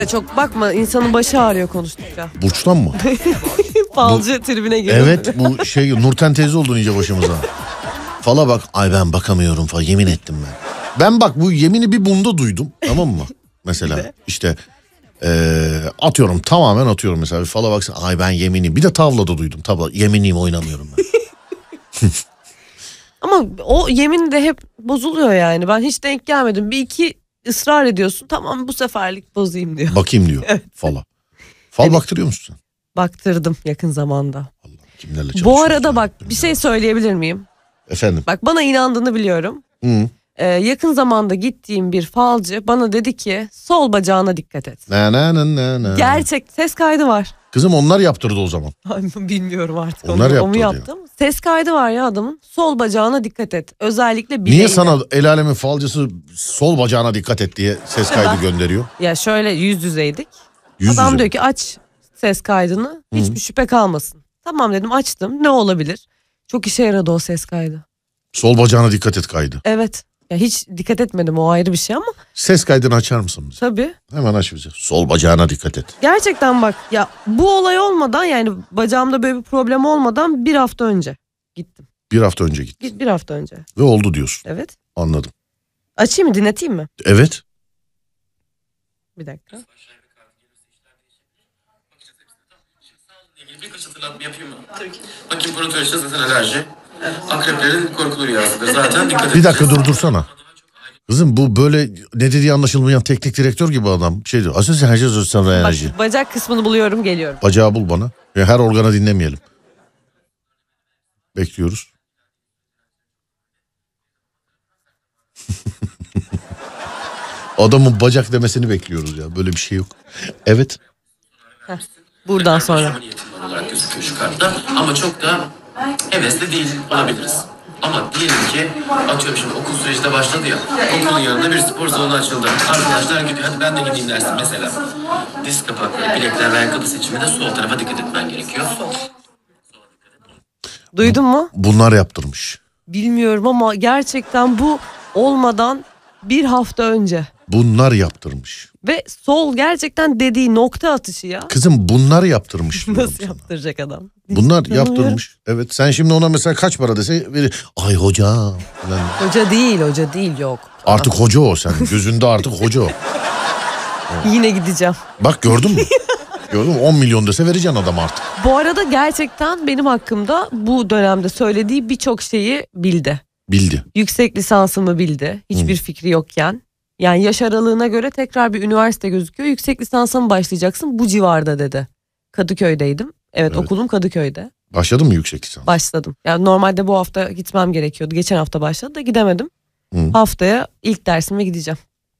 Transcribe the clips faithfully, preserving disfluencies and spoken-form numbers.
Çok bakma, insanın başı ağrıyor konuştukça. Burçtan mı? Falcı bu, tribine girdi. Evet, bu şey Nurten teyze oldun iyice başımıza. Fala bak, ay ben bakamıyorum falan, yemin ettim ben. Ben bak bu yemini bir bunda duydum, tamam mı? Mesela işte ee, atıyorum, tamamen atıyorum mesela, bir fala baksana, ay ben yemini, bir de tavlada duydum, tavla yeminiyim, oynamıyorum ben. Ama o yemin de hep bozuluyor yani, ben hiç denk gelmedim. Bir iki ısrar ediyorsun, tamam bu seferlik bozayım diyor. Bakayım diyor. Evet. Fala. Fal evet. Baktırıyor musun sen? Baktırdım yakın zamanda. Allah, kimlerle bu arada bak bir şey söyleyebilir miyim? Efendim? Bak bana inandığını biliyorum. Hı. Ee, yakın zamanda gittiğim bir falcı bana dedi ki sol bacağına dikkat et. Na, na, na, na, na. Gerçek ses kaydı var. Kızım onlar yaptırdı o zaman. Bilmiyorum artık. Onlar onu, yaptırdı. onu yaptım. Ya. Ses kaydı var ya adamın. Sol bacağına dikkat et. Özellikle bileğine. Niye sana el alemin falcısı sol bacağına dikkat et diye ses kaydı ben, gönderiyor? Ya şöyle yüz yüzeydik. Yüz Adam yüze. diyor ki aç ses kaydını. Hiçbir Hı. şüphe kalmasın. Tamam dedim, açtım. Ne olabilir? Çok işe yaradı o ses kaydı. Sol bacağına dikkat et kaydı. Evet. Ya hiç dikkat etmedim, o ayrı bir şey ama. Ses kaydını açar mısın bize? Tabii. Hemen aç bize. Sol bacağına dikkat et. Gerçekten bak ya, bu olay olmadan, yani bacağımda böyle bir problem olmadan bir hafta önce gittim. Bir hafta önce gittim. Bir, bir hafta önce. Ve oldu diyorsun. Evet. Anladım. Açayım mı, dinleteyim mi? Evet. Bir dakika. Birkaç hatırlatma yapayım mı? Tabii ki. Bakayım proteolojide zaten alerji. Akreplerin korkulu rüyasıdır zaten, dikkat edin. Bir dakika durdursana. Kızım bu böyle ne dediği anlaşılmayan teknik direktör gibi adam. Şey diyor. Asıl her şey olursa alerji. Bak, bacak kısmını buluyorum, geliyorum. Bacağı bul bana. Ya her organa dinlemeyelim. Bekliyoruz. Adamın bacak demesini bekliyoruz ya. Böyle bir şey yok. Evet. Heh, buradan sonra. Olarak gözüküyor şu kartta. Ama çok da hevesli değil olabiliriz. Ama diyelim ki atıyorum şimdi okul süreci de başladı ya. Okulun yanında bir spor salonu açıldı. Arkadaşlar gidiyor, hadi ben de gideyim dersin mesela. Diz kapakları, bilekler ve ayakkabı seçiminde sol tarafa dikkat etmen gerekiyor. Duydun mu? Bunlar yaptırmış. Bilmiyorum ama gerçekten bu olmadan bir hafta önce. Bunlar yaptırmış. Ve sol gerçekten dediği nokta atışı ya. Kızım bunlar yaptırmış. Nasıl sana. yaptıracak adam? Bunlar yaptırmış. Evet, sen şimdi ona mesela kaç para dese verir. Ay hoca. Falan. Hoca değil, hoca değil, yok. Artık hoca o sen. Gözünde artık hoca o. Evet. Yine gideceğim. Bak gördün mü? Gördün mü? on milyon dese vereceksin adam artık. Bu arada gerçekten benim hakkımda bu dönemde söylediği birçok şeyi bildi. Bildi. Yüksek lisansımı bildi. Hiçbir hmm. fikri yokken. Yani yaş aralığına göre tekrar bir üniversite gözüküyor. Yüksek lisansa mı başlayacaksın? Bu civarda dedi. Kadıköy'deydim. Evet, evet, okulum Kadıköy'de. Başladın mı yüksek lisans? Başladım. Yani normalde bu hafta gitmem gerekiyordu. Geçen hafta başladı da gidemedim. Hmm. Haftaya ilk dersime gideceğim.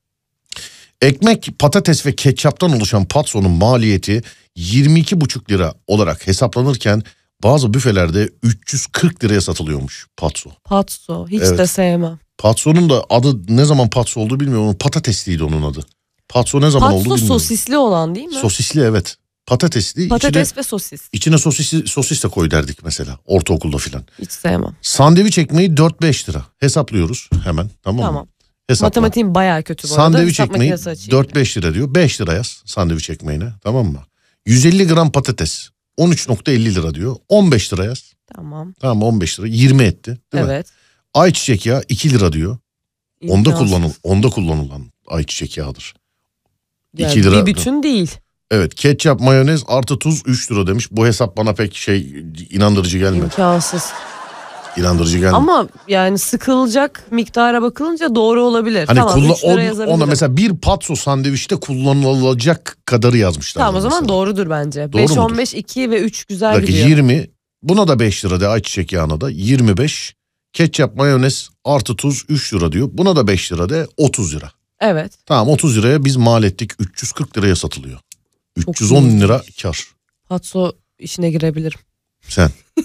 Ekmek, patates ve ketçaptan oluşan patsonun maliyeti yirmi iki buçuk lira olarak hesaplanırken bazı büfelerde üç yüz kırk liraya satılıyormuş patso. Patso hiç evet. de sevmem. Patsonun da adı ne zaman patso olduğu bilmiyorum. Patatesliydi onun adı. Patso ne zaman patso oldu bilmiyorum. Patso sosisli olan değil mi? Sosisli, evet. Patatesli. Patates içine, ve sosis. İçine sosis, sosis de koy derdik mesela ortaokulda filan. Hiç sevmem. Sandviç ekmeği dört beş lira. Hesaplıyoruz hemen, tamam, tamam. mı? Hesapla. Matematiğim bayağı kötü bu arada. Sandviç ekmeği dört beş lira diyor. beş lira yaz sandviç ekmeğine, tamam mı? yüz elli gram patates on üç nokta elli lira diyor. on beş lira yaz. Tamam. Tamam, on beş lira. yirmi etti değil evet. mi? Ayçiçek yağı iki lira diyor. İmkansız. Onda kullanıl, onda kullanılan ayçiçek yağıdır. Yani iki lira. Bir bütün değil. Evet, ketçap, mayonez artı tuz üç lira demiş. Bu hesap bana pek şey inandırıcı gelmedi. İmkansız. İnandırıcı gelmedi. Ama yani sıkılacak miktara bakılınca doğru olabilir. Hani tamam, kullan, on, ona mesela bir patso sandviçte kullanılacak kadarı yazmışlar. Tamam, o zaman mesela. Doğrudur bence. Doğru beş, on beş, iki ve üç güzel Belki gidiyor. yirmi. Buna da beş lira de, ayçiçek yağına da yirmi beş. Ketçap, mayonez artı tuz üç lira diyor. Buna da beş lira de, otuz lira. Evet. Tamam, otuz liraya biz mal ettik. üç yüz kırk liraya satılıyor. üç yüz on lira kar. Patso işine girebilirim. Sen?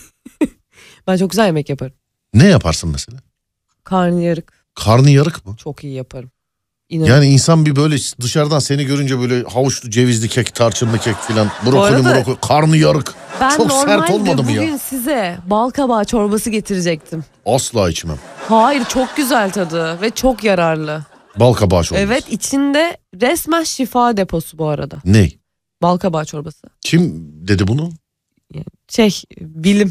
Ben çok güzel yemek yaparım. Ne yaparsın mesela? Karnıyarık. Karnıyarık mı? Çok iyi yaparım. İnanın. Yani insan bir böyle dışarıdan seni görünce böyle havuçlu cevizli kek, tarçınlı kek filan, brokoli brokoli, karnıyarık. Ben çok sert olmadı mı ya? bugün size bal kabağı çorbası getirecektim. Asla içmem. Hayır, çok güzel tadı ve çok yararlı. Balkabağı çorbası. Evet, içinde resmen şifa deposu bu arada. Ne? Balkabağı çorbası. Kim dedi bunu? Şey, bilim.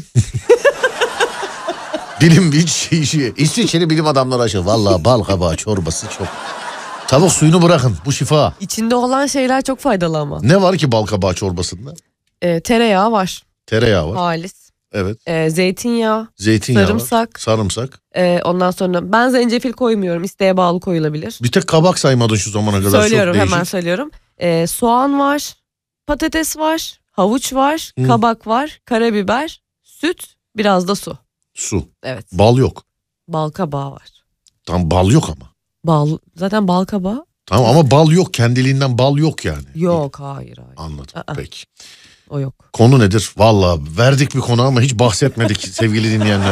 Bilim bir şey, şey. İsviçreli bilim adamları aşır. Vallahi balkabağı çorbası çok. Tavuk suyunu bırakın, bu şifa. İçinde olan şeyler çok faydalı ama. Ne var ki balkabağı çorbasında? Ee, tereyağı var. Tereyağı var. Halis. Evet. Ee, zeytinyağı. Zeytinyağı sarımsak. var. Sarımsak. Ee, ondan sonra ben zencefil koymuyorum. İsteğe bağlı koyulabilir. Bir tek kabak saymadın şu zamana kadar. Söylüyorum, çok değişik. hemen söylüyorum. Ee, soğan var. Patates var. Havuç var. Hı. Kabak var. Karabiber. Süt. Biraz da su. Su. Evet. Bal yok. Balkabağı var. Tam bal yok ama. Bal. Zaten balkabağı. Tamam ama bal yok. Kendiliğinden bal yok yani. Yok, hayır hayır. Anladım. Aa. Peki. O yok. Konu nedir? Vallahi verdik bir konu ama hiç bahsetmedik sevgili dinleyenler.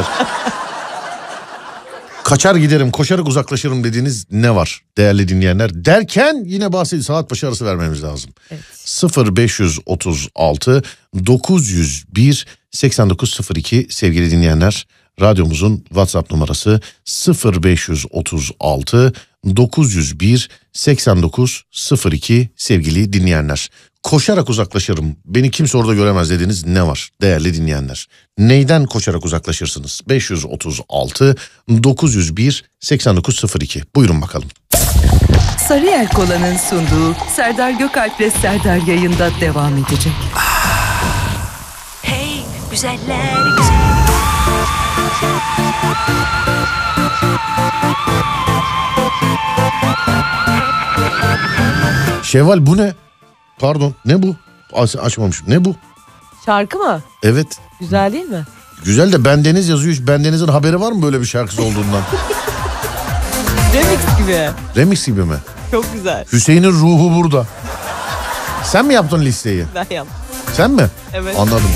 Kaçar giderim, koşarak uzaklaşırım dediğiniz ne var değerli dinleyenler? Derken yine bahsedin, saat başı arası vermemiz lazım. Evet. sıfır beş otuz altı dokuz yüz bir seksen dokuz sıfır iki sevgili dinleyenler. Radyomuzun WhatsApp numarası sıfır beş otuz altı dokuz yüz bir seksen dokuz sıfır iki sevgili dinleyenler. Koşarak uzaklaşırım, beni kimse orada göremez dediğiniz ne var değerli dinleyenler? Neyden koşarak uzaklaşırsınız? beş yüz otuz altı dokuz yüz bir seksen dokuz sıfır iki. Buyurun bakalım. Sarıyer Kola'nın sunduğu Serdar Gökalp'le Serdar yayında devam edecek. Hey güzeller güzel. Şevval bu ne? Pardon, ne bu? Aç, açmamışım. Ne bu? Şarkı mı? Evet. Güzel değil mi? Güzel de Bendeniz yazıyor. Bendeniz'in haberi var mı böyle bir şarkısı olduğundan? Remix gibi. Remix gibi mi? Çok güzel. Hüseyin'in ruhu burada. Sen mi yaptın listeyi? Ben yaptım. Sen mi? Evet. Anladım.